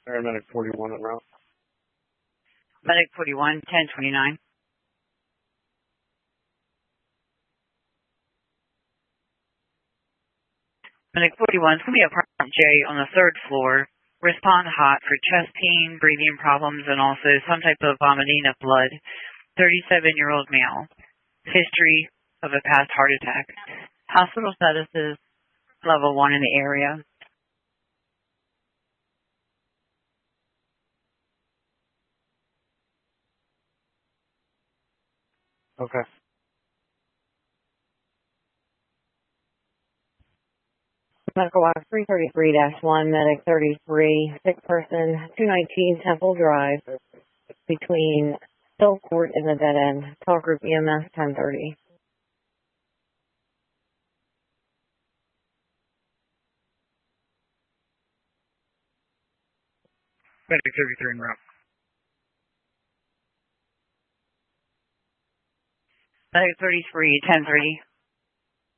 Paramedic 41 en route. Medic 41, 1029. Medic 41 is going to be apartment J on the 3rd floor. Respond hot for chest pain, breathing problems, and also some type of vomiting of blood. 37-year-old male. History of a past heart attack. Hospital status is level 1 in the area. Okay. Medical Watch 333-1, Medic 33, sick person, 219 Temple Drive, between Hill Court and the dead end. Call group EMS 1030. Medic 33 en route. Medic 33, 1030.